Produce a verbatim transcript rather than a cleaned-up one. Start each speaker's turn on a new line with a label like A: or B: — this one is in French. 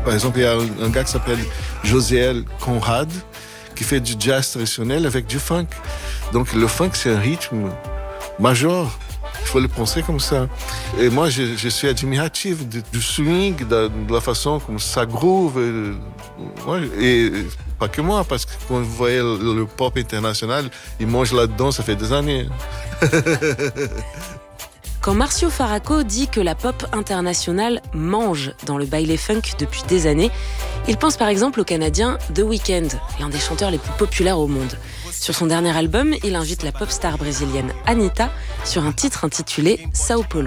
A: Par exemple, il y a un, un gars qui s'appelle Josiel Conrad, qui fait du jazz traditionnel avec du funk. Donc le funk, c'est un rythme majeur. Il faut le penser comme ça. Et moi, je, je suis admiratif de, du swing, de, de la façon comme ça groove. Et, ouais, et pas que moi, parce que quand vous voyez le, le pop international, ils mangent là-dedans, ça fait des années.
B: Quand Marcio Faraco dit que la pop internationale mange dans le baile funk depuis des années, il pense par exemple au Canadien The Weeknd, l'un des chanteurs les plus populaires au monde. Sur son dernier album, il invite la pop star brésilienne Anitta sur un titre intitulé Sao Paulo.